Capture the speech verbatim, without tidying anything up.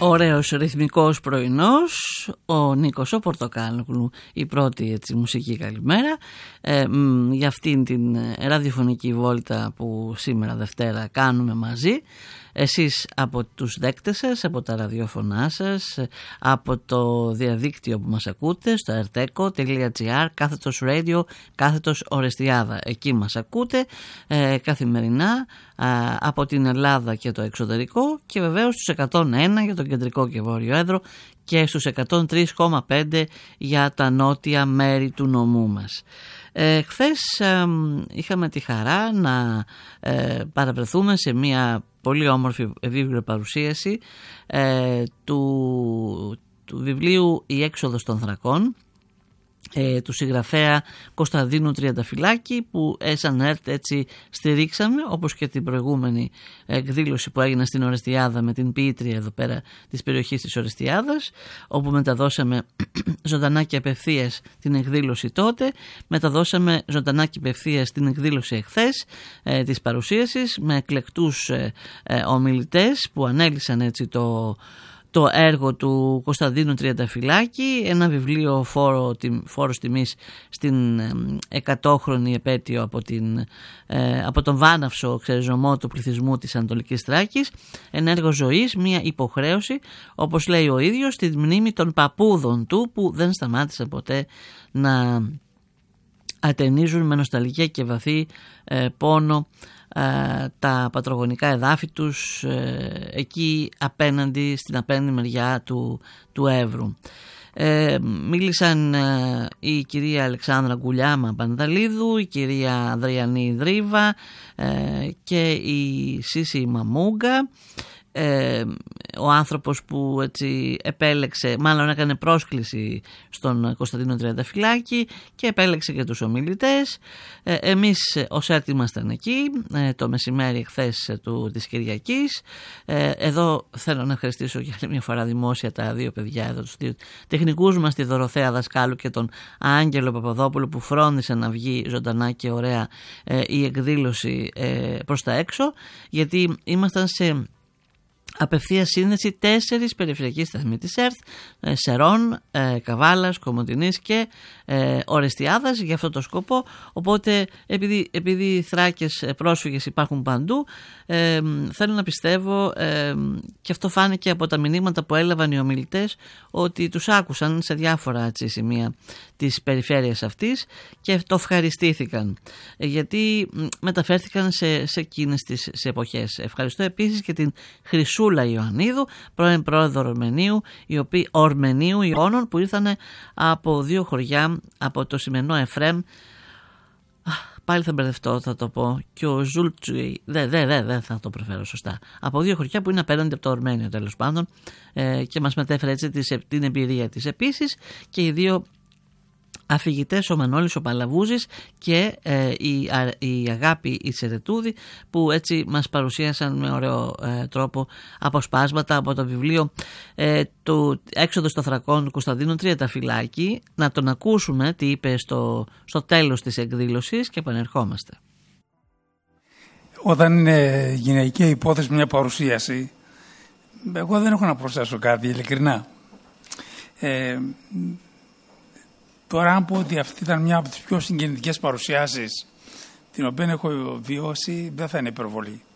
Ωραίος ρυθμικός πρωινός, ο Νίκος ο Πορτοκάλογλου, η πρώτη έτσι, μουσική καλημέρα ε, μ, για αυτήν την ραδιοφωνική βόλτα που σήμερα Δευτέρα κάνουμε μαζί. Εσείς από τους δέκτες σας, από τα ραδιόφωνά σας, από το διαδίκτυο που μας ακούτε στο ερτέκο τελεία τζι άρ, κάθετος radio, κάθετος Ορεστιάδα. Εκεί μας ακούτε ε, καθημερινά ε, από την Ελλάδα και το εξωτερικό και βεβαίως στους εκατόν ένα για το κεντρικό και βόρειο έδρο και στους εκατόν τρία κόμμα πέντε για τα νότια μέρη του νομού μας. Ε, χθες ε, είχαμε τη χαρά να ε, παραβρεθούμε σε μια πολύ όμορφη βίβλιο παρουσίαση ε, του, του βιβλίου «Η έξοδος των Θρακών» ε, του συγγραφέα Κωνσταντίνου Τριανταφυλάκη, που σαν ΕΡΤ έτσι στηρίξαμε, όπως και την προηγούμενη εκδήλωση που έγινε στην Ορεστιάδα με την ποιήτρια εδώ πέρα της περιοχής της Ορεστιάδας, όπου μεταδώσαμε ζωντανά και απευθείας την εκδήλωση τότε, μεταδώσαμε ζωντανά και απευθείας την εκδήλωση εχθές ε, της παρουσίασης με εκλεκτούς ε, ε, ομιλητές που ανέλησαν έτσι το το έργο του Κωνσταντίνου Τριανταφυλάκη, ένα βιβλίο φόρο, φόρος τιμής στην εκατόχρονη επέτειο από, την, ε, από τον βάναυσο ξεριζωμό του πληθυσμού της Ανατολικής Θράκης, ένα έργο ζωής, μια υποχρέωση, όπως λέει ο ίδιος, στη μνήμη των παππούδων του που δεν σταμάτησαν ποτέ να ατενίζουν με νοσταλγία και βαθύ ε, πόνο τα πατρογονικά εδάφη τους ε, εκεί απέναντι, στην απέναντι μεριά του, του Εύρου. Ε, μίλησαν ε, η κυρία Αλεξάνδρα Γκουλιάμα Πανδαλίδου, η κυρία Ανδριανή Δρίβα ε, και η Σύση Μαμούγκα. Ε, ο άνθρωπος που έτσι επέλεξε, μάλλον έκανε πρόσκληση στον Κωνσταντίνο Τριανταφυλάκη και επέλεξε και τους ομιλητές. Ε, εμείς ως ΕΡΤ ήμασταν εκεί ε, το μεσημέρι χθες του, της Κυριακής. Ε, εδώ θέλω να ευχαριστήσω για άλλη μια φορά δημόσια τα δύο παιδιά εδώ, τους δύο τεχνικούς μας, τη Δωροθέα Δασκάλου και τον Άγγελο Παπαδόπουλο, που φρόντισαν να βγει ζωντανά και ωραία ε, η εκδήλωση ε, προς τα έξω, γιατί ήμασταν σε απευθεία σύνδεση τέσσερις περιφερειακοί σταθμοί της ΕΡΤ, Σερών, ε, Καβάλας, Κομοτηνής και ε, Ορεστιάδας για αυτό το σκοπό. Οπότε επειδή, επειδή Θράκες πρόσφυγες υπάρχουν παντού, ε, θέλω να πιστεύω ε, και αυτό φάνηκε από τα μηνύματα που έλαβαν οι ομιλητές, ότι τους άκουσαν σε διάφορα έτσι, σημεία της περιφέρειας αυτής και το ευχαριστήθηκαν, γιατί μεταφέρθηκαν σε, σε εκείνες τις σε εποχές. Ευχαριστώ επίσης και την Χρυσούλα Ιωαννίδου, πρώην πρόεδρο Ορμενίου, οι οποίοι, Ορμενίου Ιώνων, που ήρθαν από δύο χωριά, από το σημερινό Εφρέμ, πάλι θα μπερδευτώ, θα το πω, και ο Ζούλτσουι, δεν δε, δε, δε, θα το προφέρω σωστά, από δύο χωριά που είναι απέναντι από το Ορμένιο τέλος πάντων, ε, και μας μετέφερε έτσι την εμπειρία της. Επίσης και οι δύο αφηγητές, ο Μανώλης ο Παλαβούζης και ε, η, α, η Αγάπη η Σερετούδη, που έτσι μας παρουσίασαν με ωραίο ε, τρόπο αποσπάσματα από το βιβλίο ε, του «Έξοδος των Θρακών» του Κωνσταντίνου Τριανταφυλάκη. Να τον ακούσουμε τι είπε στο, στο τέλος της εκδήλωσης και επανερχόμαστε. Όταν είναι γυναική υπόθεση μια παρουσίαση, εγώ δεν έχω να προσθέσω κάτι, ειλικρινά. Ε, Τώρα αν πω ότι αυτή ήταν μια από τις πιο συγκινητικές παρουσιάσεις την οποία έχω βιώσει, δεν θα είναι υπερβολή.